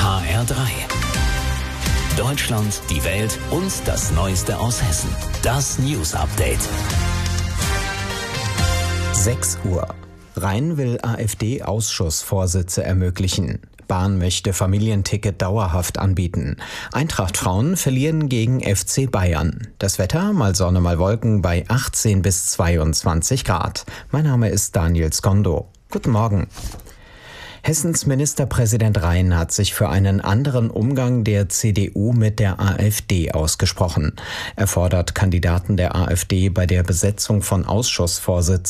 HR3. Deutschland, die Welt und das Neueste aus Hessen. Das News Update. 6 Uhr. Rhein will AfD-Ausschussvorsitze ermöglichen. Bahn möchte Familienticket dauerhaft anbieten. Eintracht Frauen verlieren gegen FC Bayern. Das Wetter, mal Sonne, mal Wolken bei 18 bis 22 Grad. Mein Name ist Daniel Skondo. Guten Morgen. Hessens Ministerpräsident Rhein hat sich für einen anderen Umgang der CDU mit der AfD ausgesprochen. Er fordert Kandidaten der AfD bei der Besetzung von Ausschussvorsitzen